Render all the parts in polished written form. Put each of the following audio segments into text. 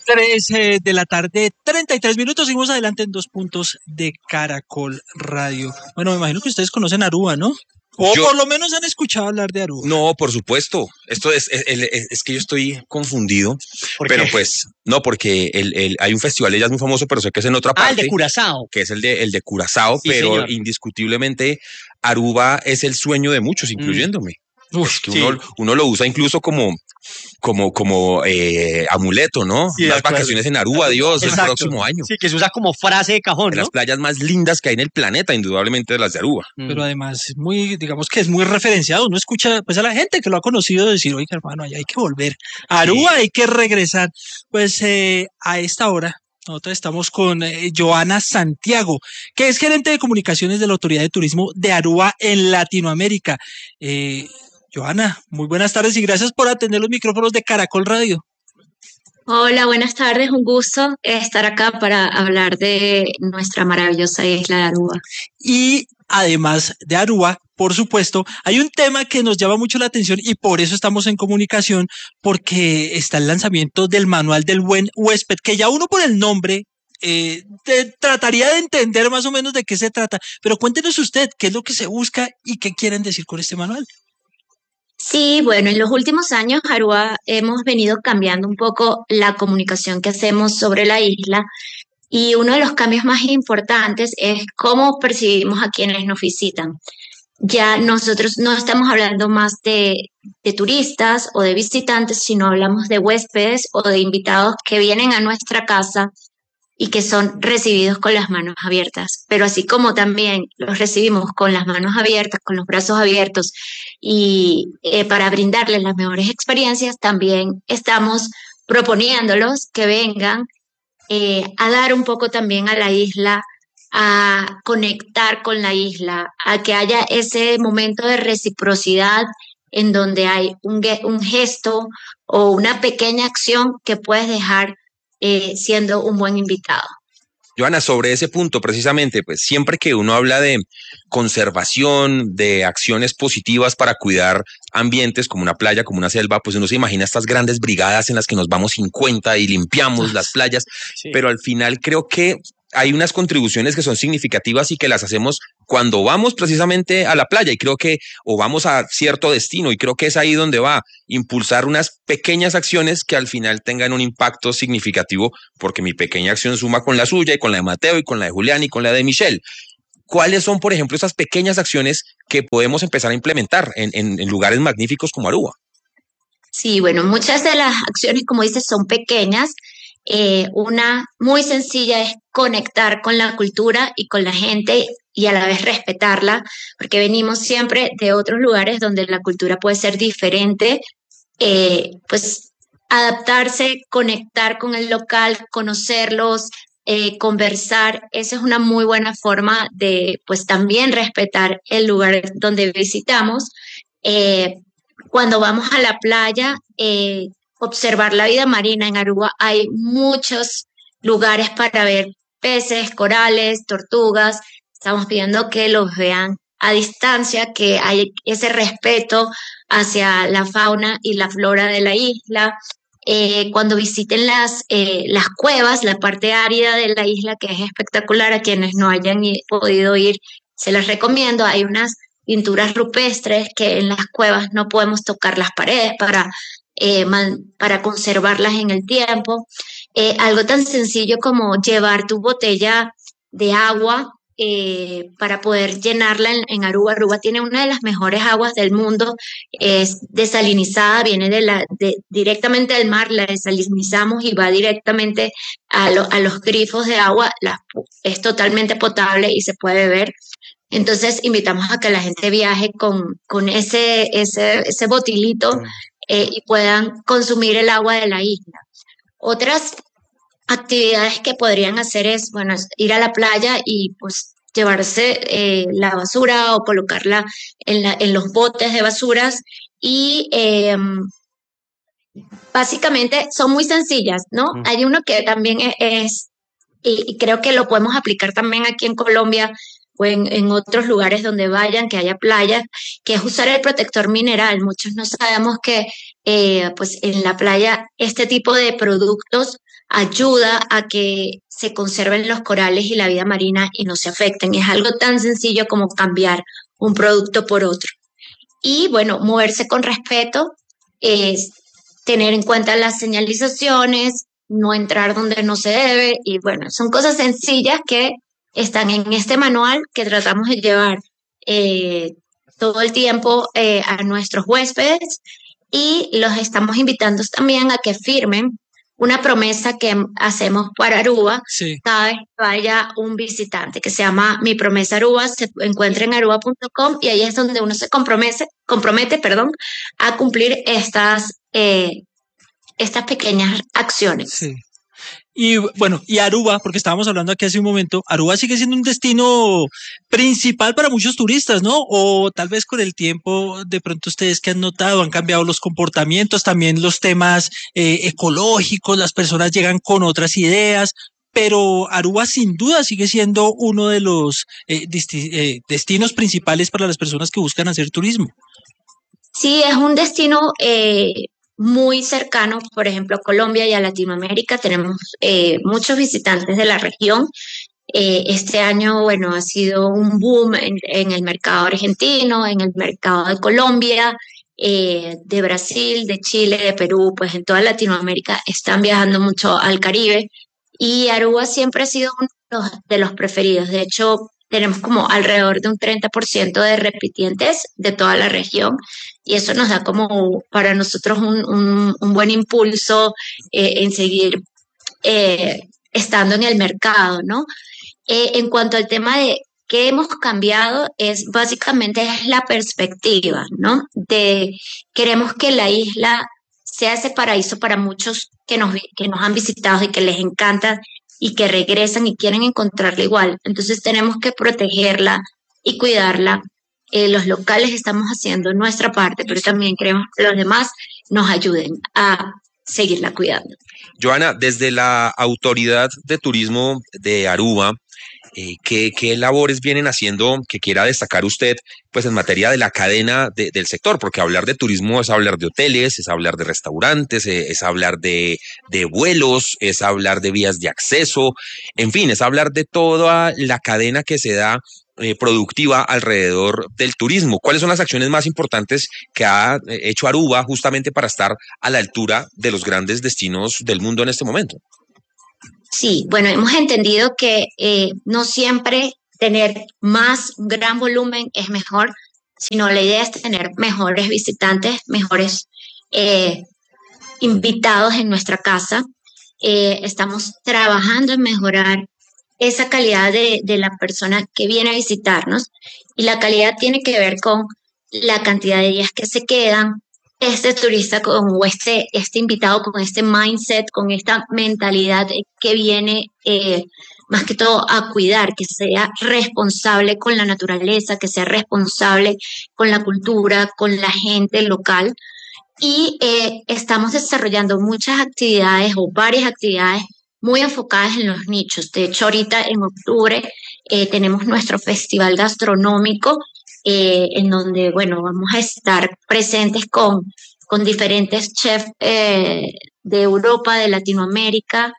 3 de la tarde, 33 minutos. Seguimos adelante en 2 puntos de Caracol Radio. Bueno, me imagino que ustedes conocen Aruba, ¿no? O por lo menos han escuchado hablar de Aruba. No, por supuesto. Esto es que yo estoy confundido. Pero pues, no, porque hay un festival de jazz muy famoso, pero sé que es en otra parte. El de Curazao. Que es el de Curazao, sí, pero señor. Indiscutiblemente Aruba es el sueño de muchos, incluyéndome. Es que uno lo usa incluso como amuleto, ¿no? Sí, las vacaciones en Aruba, Dios, exacto. El próximo año. Sí, que se usa como frase de cajón, ¿no? Las playas más lindas que hay en el planeta, indudablemente, las de Aruba. Pero además, digamos que es muy referenciado. Uno escucha pues a la gente que lo ha conocido decir, oiga, hermano, allá hay que volver. A Aruba hay que regresar. Pues a esta hora nosotros estamos con Joana Santiago, que es gerente de comunicaciones de la Autoridad de Turismo de Aruba en Latinoamérica. Joana, muy buenas tardes y gracias por atender los micrófonos de Caracol Radio. Hola, buenas tardes, un gusto estar acá para hablar de nuestra maravillosa isla de Aruba. Y además de Aruba, por supuesto, hay un tema que nos llama mucho la atención y por eso estamos en comunicación, porque está el lanzamiento del Manual del Buen Huésped, que ya uno por el nombre trataría de entender más o menos de qué se trata, pero cuéntenos usted qué es lo que se busca y qué quieren decir con este manual. Sí, bueno, en los últimos años, Aruba, hemos venido cambiando un poco la comunicación que hacemos sobre la isla y uno de los cambios más importantes es cómo percibimos a quienes nos visitan. Ya nosotros no estamos hablando más de turistas o de visitantes, sino hablamos de huéspedes o de invitados que vienen a nuestra casa y que son recibidos con las manos abiertas. Pero así como también los recibimos con las manos abiertas, con los brazos abiertos y para brindarles las mejores experiencias, también estamos proponiéndolos que vengan a dar un poco también a la isla, a conectar con la isla, a que haya ese momento de reciprocidad en donde hay un gesto o una pequeña acción que puedes dejar siendo un buen invitado. Joana, sobre ese punto precisamente, pues siempre que uno habla de conservación, de acciones positivas para cuidar ambientes como una playa, como una selva, pues uno se imagina estas grandes brigadas en las que nos vamos 50 y limpiamos las playas, sí. Pero al final creo que hay unas contribuciones que son significativas y que las hacemos cuando vamos precisamente a la playa y creo que, o vamos a cierto destino y creo que es ahí donde va a impulsar unas pequeñas acciones que al final tengan un impacto significativo porque mi pequeña acción suma con la suya y con la de Mateo y con la de Julián y con la de Michelle. ¿Cuáles son, por ejemplo, esas pequeñas acciones que podemos empezar a implementar en lugares magníficos como Aruba? Sí, bueno, muchas de las acciones, como dices, son pequeñas. Una muy sencilla es conectar con la cultura y con la gente y a la vez respetarla, porque venimos siempre de otros lugares donde la cultura puede ser diferente, pues adaptarse, conectar con el local, conocerlos, conversar. Esa es una muy buena forma de pues también respetar el lugar donde visitamos. Cuando vamos a la playa, observar la vida marina. En Aruba hay muchos lugares para ver peces, corales, tortugas. Estamos pidiendo que los vean a distancia, que hay ese respeto hacia la fauna y la flora de la isla. Cuando visiten las cuevas, la parte árida de la isla, que es espectacular, a quienes no hayan podido ir, se las recomiendo. Hay unas pinturas rupestres que en las cuevas no podemos tocar las paredes para conservarlas en el tiempo. Algo tan sencillo como llevar tu botella de agua para poder llenarla en Aruba. Aruba tiene una de las mejores aguas del mundo, es desalinizada, viene directamente del mar, la desalinizamos y va directamente a los grifos de agua, es totalmente potable y se puede beber. Entonces invitamos a que la gente viaje con ese botilito y puedan consumir el agua de la isla. Otras actividades que podrían hacer es, bueno, ir a la playa y pues llevarse la basura o colocarla en los botes de basuras y básicamente son muy sencillas, ¿no? Hay uno que también es y creo que lo podemos aplicar también aquí en Colombia o en otros lugares donde vayan, que haya playas, que es usar el protector mineral. Muchos no sabemos que pues en la playa este tipo de productos ayuda a que se conserven los corales y la vida marina y no se afecten. Es algo tan sencillo como cambiar un producto por otro. Y bueno, moverse con respeto es tener en cuenta las señalizaciones, no entrar donde no se debe y bueno, son cosas sencillas que están en este manual que tratamos de llevar eh, todo el tiempo a nuestros huéspedes y los estamos invitando también a que firmen una promesa que hacemos para Aruba Sí. cada vez que vaya un visitante, que se llama Mi Promesa Aruba, se encuentra en aruba.com y ahí es donde uno se compromete, a cumplir estas pequeñas acciones. Sí. Y bueno, y Aruba, porque estábamos hablando aquí hace un momento, Aruba sigue siendo un destino principal para muchos turistas, ¿no? O tal vez con el tiempo, de pronto ustedes que han notado, han cambiado los comportamientos, también los temas ecológicos, las personas llegan con otras ideas, pero Aruba sin duda sigue siendo uno de los destinos principales para las personas que buscan hacer turismo. Sí, es un destino muy cercano, por ejemplo, a Colombia y a Latinoamérica. Tenemos muchos visitantes de la región. Este año, bueno, ha sido un boom en el mercado argentino, en el mercado de Colombia, de Brasil, de Chile, de Perú, pues en toda Latinoamérica están viajando mucho al Caribe y Aruba siempre ha sido uno de los preferidos. De hecho, tenemos como alrededor de un 30% de repitientes de toda la región y eso nos da como para nosotros un buen impulso en seguir estando en el mercado, ¿no? En cuanto al tema de qué hemos cambiado, es básicamente es la perspectiva, ¿no? Queremos que la isla sea ese paraíso para muchos que nos han visitado y que les encanta y que regresan y quieren encontrarla igual. Entonces tenemos que protegerla y cuidarla. Los locales estamos haciendo nuestra parte, pero también queremos que los demás nos ayuden a seguirla cuidando. Joana, desde la Autoridad de Turismo de Aruba, ¿qué labores vienen haciendo que quiera destacar usted pues en materia de la cadena del sector? Porque hablar de turismo es hablar de hoteles, es hablar de restaurantes, es hablar de vuelos, es hablar de vías de acceso, en fin, es hablar de toda la cadena que se da productiva alrededor del turismo. ¿Cuáles son las acciones más importantes que ha hecho Aruba justamente para estar a la altura de los grandes destinos del mundo en este momento? Sí, bueno, hemos entendido que no siempre tener más, un gran volumen es mejor, sino la idea es tener mejores visitantes, mejores invitados en nuestra casa. Estamos trabajando en mejorar esa calidad de la persona que viene a visitarnos y la calidad tiene que ver con la cantidad de días que se quedan, este turista o este invitado con este mindset, con esta mentalidad que viene más que todo a cuidar, que sea responsable con la naturaleza, que sea responsable con la cultura, con la gente local. Y estamos desarrollando muchas actividades o varias actividades muy enfocadas en los nichos. De hecho, ahorita en octubre tenemos nuestro festival gastronómico en donde, bueno, vamos a estar presentes con diferentes chefs de Europa, de Latinoamérica,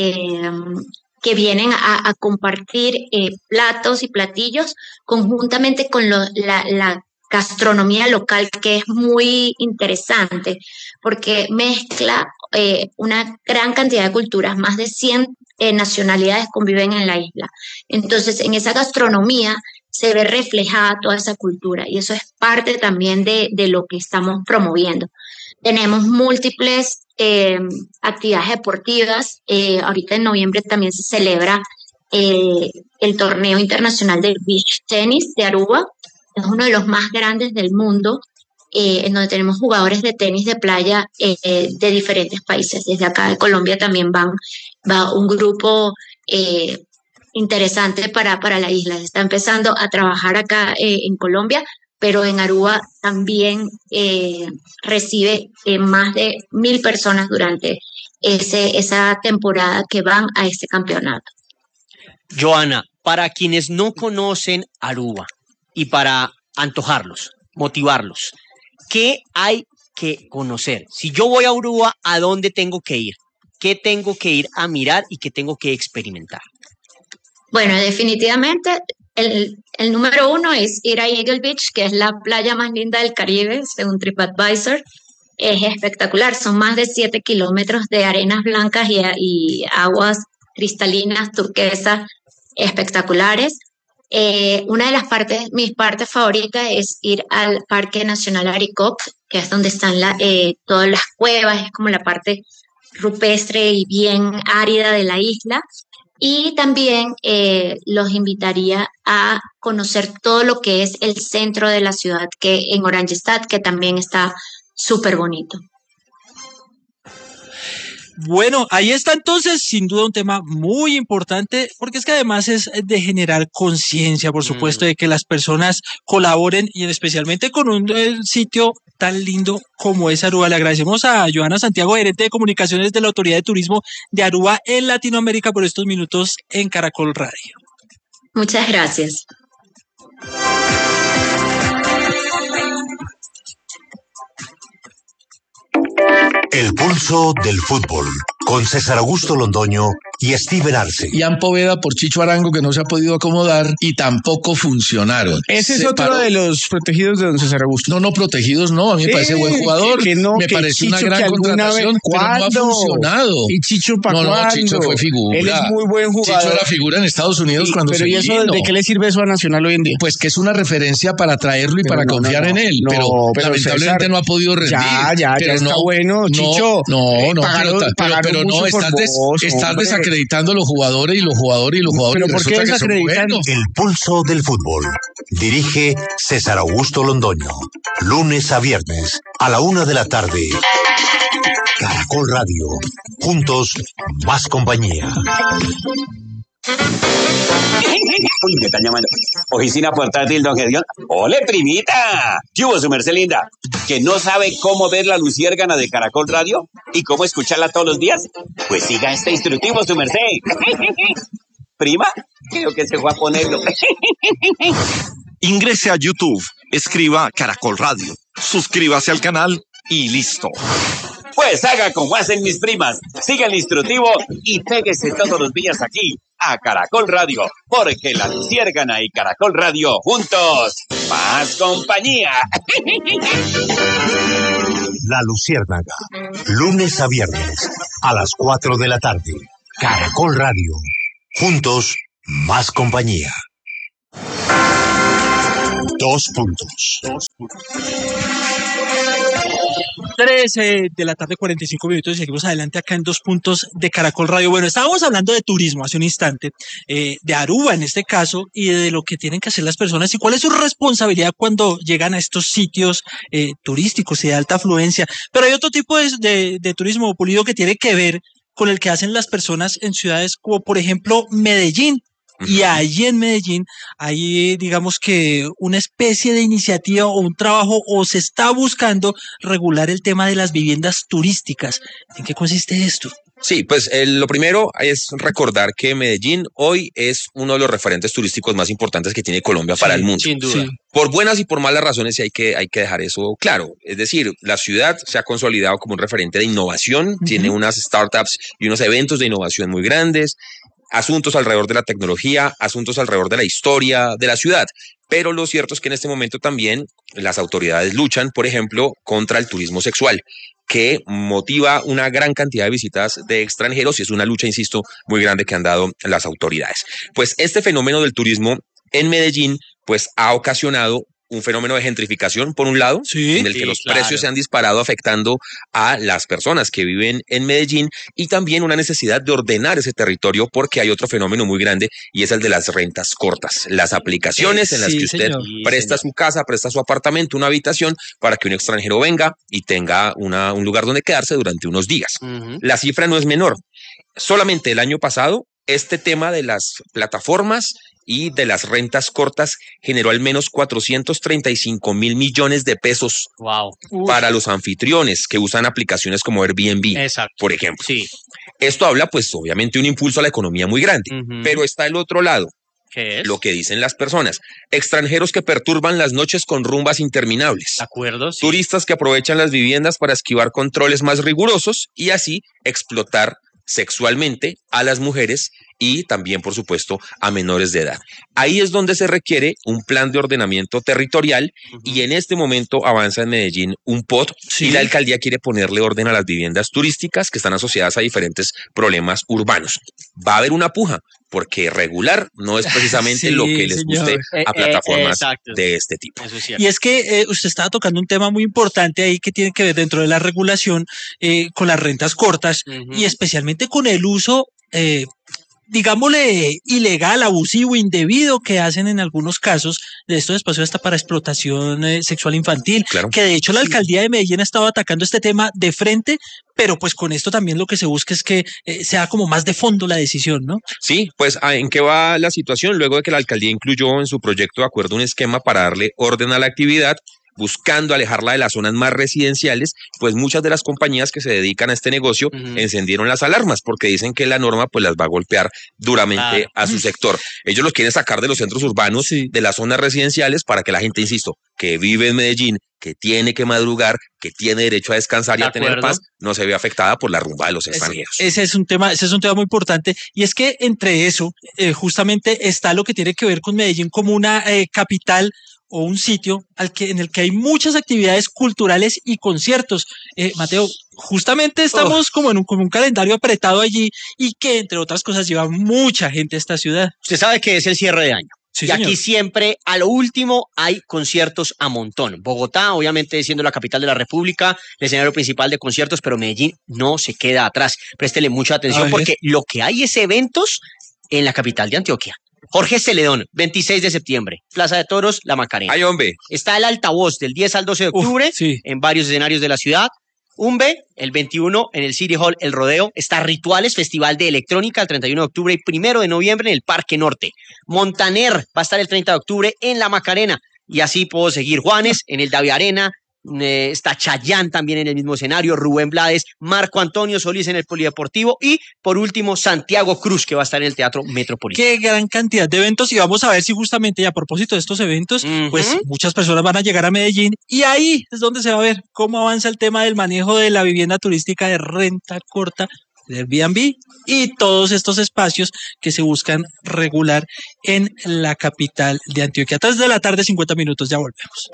que vienen a compartir platos y platillos conjuntamente con la gastronomía local, que es muy interesante, porque mezcla una gran cantidad de culturas, más de 100 nacionalidades conviven en la isla. Entonces, en esa gastronomía se ve reflejada toda esa cultura y eso es parte también de lo que estamos promoviendo. Tenemos múltiples actividades deportivas. Ahorita en noviembre también se celebra el torneo internacional de beach tenis de Aruba. Es uno de los más grandes del mundo, en donde tenemos jugadores de tenis de playa de diferentes países. Desde acá de Colombia también va un grupo interesante para la isla. Se está empezando a trabajar acá en Colombia, pero en Aruba también recibe más de 1,000 personas durante esa temporada que van a este campeonato. Joana, para quienes no conocen Aruba y para antojarlos, motivarlos, ¿qué hay que conocer? Si yo voy a Aruba, ¿a dónde tengo que ir? ¿qué tengo que ir a mirar y qué tengo que experimentar? Bueno, definitivamente el número uno es ir a Eagle Beach, que es la playa más linda del Caribe, según TripAdvisor. Es espectacular, son más de 7 kilómetros de arenas blancas y aguas cristalinas, turquesas, espectaculares. Una de mis partes favoritas es ir al Parque Nacional Aricop, que es donde están todas las cuevas, es como la parte rupestre y bien árida de la isla. Y también los invitaría a conocer todo lo que es el centro de la ciudad, que en Oranjestad, que también está súper bonito. Bueno, ahí está entonces, sin duda un tema muy importante, porque es que además es de generar conciencia, por supuesto, de que las personas colaboren y especialmente con un sitio tan lindo como es Aruba. Le agradecemos a Johanna Santiago, gerente de comunicaciones de la Autoridad de Turismo de Aruba en Latinoamérica, por estos minutos en Caracol Radio. Muchas gracias. El pulso del fútbol, con César Augusto Londoño y Steven Arce. Ian Poveda por Chicho Arango, que no se ha podido acomodar y tampoco funcionaron. Ese es otro de los protegidos de don César Augusto. No, protegidos no, a mí me parece buen jugador. Me parece una gran contratación, pero no ha funcionado. ¿Y Chicho para cuándo? No, Chicho fue figura. Él es muy buen jugador. Chicho era figura en Estados Unidos cuando se vino. Pero ¿y eso de qué le sirve eso a Nacional hoy en día? Pues que es una referencia para traerlo y para confiar en él, pero lamentablemente César, no ha podido rendir. Ya está bueno, Chicho. Pero no, estás desacreditando a los jugadores y los jugadores. ¿Pero por qué desacreditan? El pulso del fútbol. Dirige César Augusto Londoño. Lunes a viernes a la 1 de la tarde. Caracol Radio. Juntos, más compañía. Uy, me están llamando. Oficina portátil, don Gedeón. ¡Ole, primita! ¿Qué hubo, su merced linda? ¿Que no sabe cómo ver la luciérgana de Caracol Radio? ¿Y cómo escucharla todos los días? Pues siga este instructivo, su merced. ¿Prima? Creo que se fue a ponerlo. Ingrese a YouTube, escriba Caracol Radio, suscríbase al canal y listo. Pues haga como hacen mis primas, siga el instructivo y péguese todos los días aquí a Caracol Radio, porque la luciérgana y Caracol Radio juntos, más compañía. La Luciérnaga, lunes a viernes a las 4 de la tarde. Caracol Radio, juntos, más compañía. 2 puntos. 13 de la tarde, 45 minutos, y seguimos adelante acá en 2 puntos de Caracol Radio. Bueno, estábamos hablando de turismo hace un instante, de Aruba en este caso, y de lo que tienen que hacer las personas y cuál es su responsabilidad cuando llegan a estos sitios turísticos y de alta afluencia. Pero hay otro tipo de turismo, Pulido, que tiene que ver con el que hacen las personas en ciudades como, por ejemplo, Medellín. Y allí en Medellín hay, digamos que una especie de iniciativa o un trabajo, o se está buscando regular el tema de las viviendas turísticas. ¿En qué consiste esto? Sí, pues lo primero es recordar que Medellín hoy es uno de los referentes turísticos más importantes que tiene Colombia para el mundo. Sin duda. Sí. Por buenas y por malas razones, y hay que dejar eso claro. Es decir, la ciudad se ha consolidado como un referente de innovación, tiene unas startups y unos eventos de innovación muy grandes, asuntos alrededor de la tecnología, asuntos alrededor de la historia de la ciudad. Pero lo cierto es que en este momento también las autoridades luchan, por ejemplo, contra el turismo sexual, que motiva una gran cantidad de visitas de extranjeros, y es una lucha, insisto, muy grande que han dado las autoridades. Pues este fenómeno del turismo en Medellín pues ha ocasionado un fenómeno de gentrificación, por un lado, en el que los precios se han disparado, afectando a las personas que viven en Medellín, y también una necesidad de ordenar ese territorio, porque hay otro fenómeno muy grande, y es el de las rentas cortas. Las aplicaciones en las que usted presta su casa, presta su apartamento, una habitación, para que un extranjero venga y tenga un lugar donde quedarse durante unos días. La cifra no es menor. Solamente el año pasado, este tema de las plataformas y de las rentas cortas generó al menos 435 mil millones de pesos para los anfitriones que usan aplicaciones como Airbnb, por ejemplo. Sí. Esto habla, pues, obviamente, un impulso a la economía muy grande, pero está el otro lado. ¿Qué es? Lo que dicen las personas: extranjeros que perturban las noches con rumbas interminables. ¿De acuerdo? Sí. Turistas que aprovechan las viviendas para esquivar controles más rigurosos y así explotar sexualmente a las mujeres y también, por supuesto, a menores de edad. Ahí es donde se requiere un plan de ordenamiento territorial y en este momento avanza en Medellín un POT y la alcaldía quiere ponerle orden a las viviendas turísticas que están asociadas a diferentes problemas urbanos. Va a haber una puja porque regular no es precisamente lo que les guste a plataformas de este tipo. Y es que usted estaba tocando un tema muy importante ahí que tiene que ver dentro de la regulación con las rentas cortas y especialmente con el uso digámosle, ilegal, abusivo, indebido que hacen en algunos casos de estos espacios hasta para explotación sexual infantil, que de hecho la alcaldía de Medellín ha estado atacando este tema de frente, pero pues con esto también lo que se busca es que sea como más de fondo la decisión, ¿no? Sí, pues ¿en qué va la situación? Luego de que la alcaldía incluyó en su proyecto de acuerdo un esquema para darle orden a la actividad, buscando alejarla de las zonas más residenciales, pues muchas de las compañías que se dedican a este negocio encendieron las alarmas porque dicen que la norma pues las va a golpear duramente a su sector. Ellos los quieren sacar de los centros urbanos, de las zonas residenciales para que la gente, insisto, que vive en Medellín, que tiene que madrugar, que tiene derecho a descansar y a tener paz, no se ve afectada por la rumba de los extranjeros. Ese es un tema muy importante y es que entre eso justamente está lo que tiene que ver con Medellín como una capital o un sitio en el que hay muchas actividades culturales y conciertos. Mateo, justamente estamos como en un calendario apretado allí y que, entre otras cosas, lleva mucha gente a esta ciudad. Usted sabe que es el cierre de año. Sí, y señor. Aquí siempre, a lo último, hay conciertos a montón. Bogotá, obviamente, siendo la capital de la República, el escenario principal de conciertos, pero Medellín no se queda atrás. Préstele mucha atención porque lo que hay es eventos en la capital de Antioquia. Jorge Celedón, 26 de septiembre, Plaza de Toros, La Macarena. ¡Ay, hombre! Está el altavoz del 10 al 12 de octubre en varios escenarios de la ciudad. Umbe, el 21 en el City Hall, El Rodeo. Está Rituales, Festival de Electrónica, el 31 de octubre y 1 de noviembre en el Parque Norte. Montaner va a estar el 30 de octubre en La Macarena. Y así puedo seguir. Juanes en el David Arena. Está Chayanne también en el mismo escenario, Rubén Blades, Marco Antonio Solís en el Polideportivo y por último Santiago Cruz que va a estar en el Teatro Metropolitano. Qué gran cantidad de eventos y vamos a ver si justamente y a propósito de estos eventos, pues muchas personas van a llegar a Medellín y ahí es donde se va a ver cómo avanza el tema del manejo de la vivienda turística de renta corta, de Airbnb y todos estos espacios que se buscan regular en la capital de Antioquia. 3 de la tarde, 50 minutos, ya volvemos.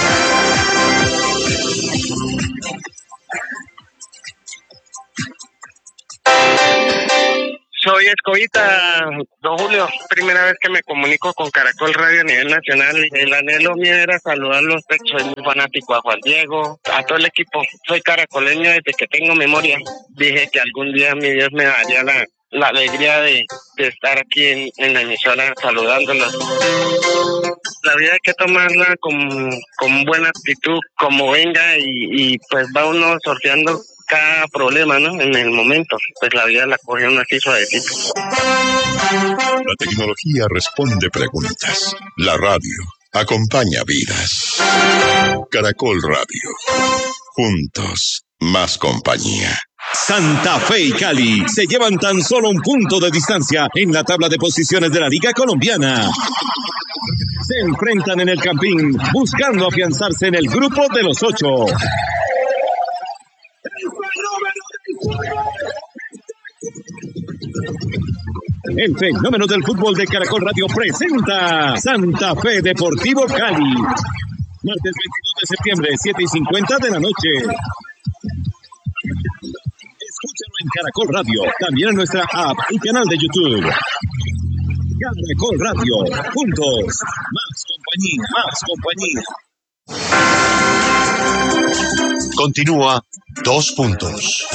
Soy Escobita, don Julio, primera vez que me comunico con Caracol Radio a nivel nacional. El anhelo mío era saludarlos, soy muy fanático a Juan Diego, a todo el equipo. Soy caracoleño desde que tengo memoria. Dije que algún día mi Dios me daría la alegría de estar aquí en la emisora saludándolos. La vida hay que tomarla con buena actitud, como venga, y pues va uno sorteando cada problema, ¿no? En el momento, pues la vida la coge uno así suavecito. La tecnología responde preguntas. La radio acompaña vidas. Caracol Radio. Juntos, más compañía. Santa Fe y Cali se llevan tan solo un punto de distancia en la tabla de posiciones de la Liga Colombiana. Se enfrentan en el Campín buscando afianzarse en el grupo de los 8. El fenómeno del fútbol de Caracol Radio presenta Santa Fe Deportivo Cali. Martes 22 de septiembre, 7:50 de la noche. Escúchalo en Caracol Radio, también en nuestra app y canal de YouTube. Caracol Radio, juntos, más compañía, más compañía. Continúa 2 puntos.